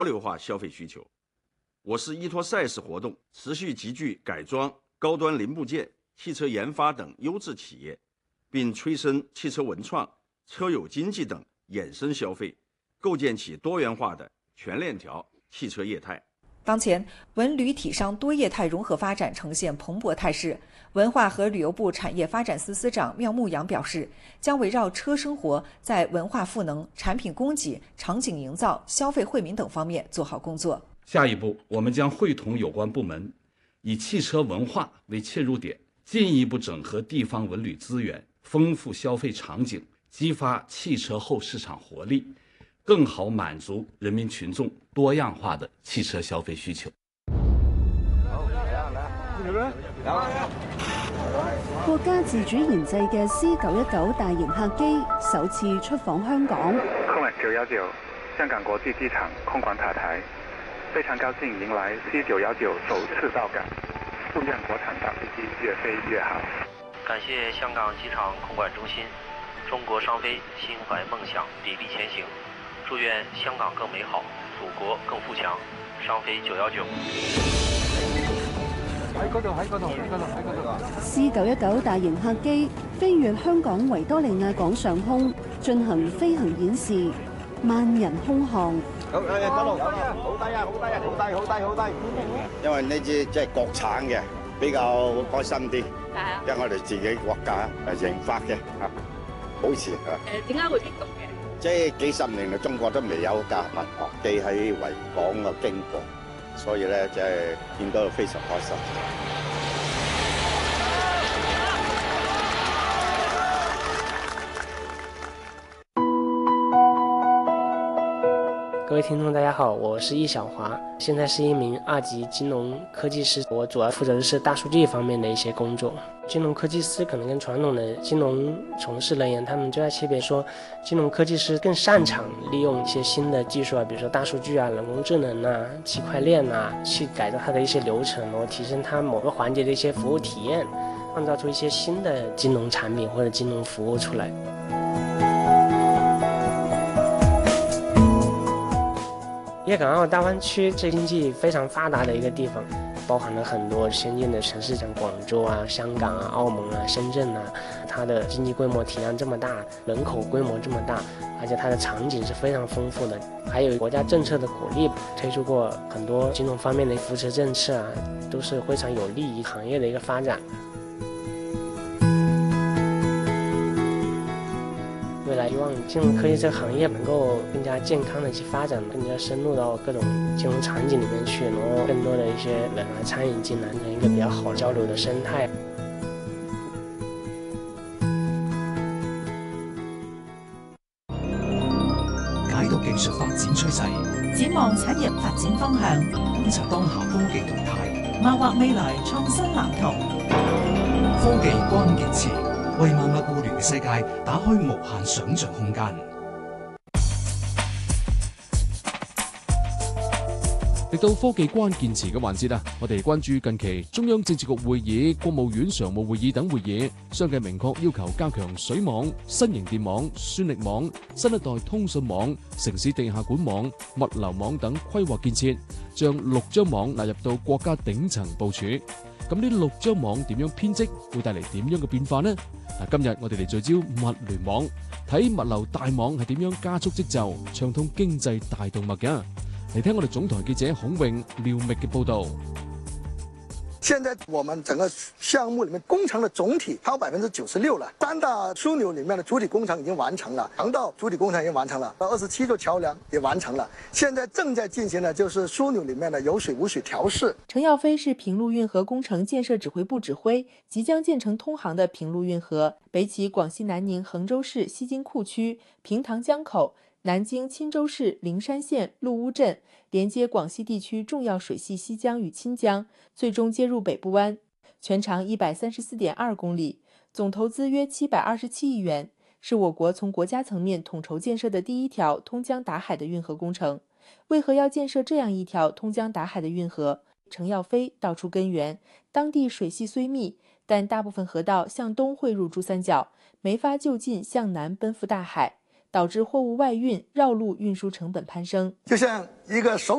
流化消费需求。我市依托赛事活动，持续集聚改装、高端零部件、汽车研发等优质企业，并催生汽车文创、车友经济等衍生消费，构建起多元化的全链条汽车业态。 当前，文旅体商多业态融合发展呈现蓬勃态势。文化和旅游部产业发展司司长缪牧阳表示，将围绕车生活，在文化赋能、产品供给、场景营造、消费惠民等方面做好工作。 下一步，我们将会同有关部门，以汽车文化为切入点，进一步整合地方文旅资源，丰富消费场景，激发汽车后市场活力，更好满足人民群众多样化的汽車消費需求。 國家自主研製嘅 C919 大型客機首次出訪香港。 空運919香港國際機場空管塔台，非常高興迎來 C919首次到港，祝願國產大飛機越飛越好。 感謝香港機場空管中心，中國商飛心懷夢想，砥礪前行。祝願香港更美好，祖國更富強。商飛919。 喺嗰度！C919大型客機飛越香港維多利亞港上空，進行飛行演示，萬人空巷。 好低啊！好低啊！好低！因為呢支即係國產嘅，比較開心啲。因為我哋自己國家研發嘅好似點解會激動嘅？ 即係幾十年嚟，中國都未有架民航機喺維港嘅經過。所以咧，即係見到非常開心。 各位听众大家好，我是易小华，现在是一名2级金融科技师，我主要负责的是大数据方面的一些工作。金融科技师可能跟传统的金融从事人员他们最大区别说，金融科技师更擅长利用一些新的技术啊，比如说大数据啊、人工智能啊、区块链啊，去改造它的一些流程，然后提升它某个环节的一些服务體驗，創造出一些新的金融產品或者金融服務出來。粤港澳大灣區是經濟非常發達的一個地方，包含了很多先進的城市，像廣州啊、香港啊、澳門啊、深圳啊，它的經濟規模體量這麼大，人口規模這麼大，而且它的場景是非常豐富的，還有國家政策的鼓勵，推出過很多金融方面的扶持政策啊，都是非常有利於行業的一個發展。未來希望金融科技這個行業能夠更加健康的去發展，更加深入到各種金融場景裡面去，然後更多的一些人來參與進來，成一個比較好交流的生態。 解讀技術發展趨勢， 展望產業發展方向， 觀察當下科技動態， 謀劃未來創新藍圖。 科技關鍵詞，為萬物互聯嘅世界打開無限想像空間。 嚟到科技關鍵詞嘅環節啊，我哋關注近期中央政治局會議、國務院常務會議等會議，相繼明確要求加強水網、新型電網、算力網、新一代通訊網、城市地下管網、物流網等規劃建設，將6張網納入到國家頂層部署。咁呢6張網點樣編織，會帶嚟點樣嘅變化呢？今日我哋嚟聚焦物聯網，睇物流大網係點樣加速織就，暢通經濟大動脈嘅。嚟聽我哋總台記者孔穎、廖覓嘅報導。 現在我們整個項目裡面工程的總體超96%了，3大樞紐裡面的主體工程已經完成了，航道主體工程已經完成了，27座橋梁也完成了，現在正在進行的就是樞紐裡面的有水無水調試。 程耀飛是平陸運河工程建設指揮部指揮，即將建成通航的平陸運河，北起廣西南寧衡州市西津庫區平塘江口，南經欽州市靈山縣陸烏鎮，連接廣西地區重要水系西江與欽江，最終接入北部灣，全長134.2公里，總投資約727億元，是我國從國家層面統籌建設的第一條通江達海的運河工程。為何要建設這樣一條通江達海的運河？程耀飛道出根源，當地水系雖密，但大部分河道向東匯入珠三角，沒法就近向南奔赴大海。 导致货物外运、绕路运输成本攀升。 就像一个手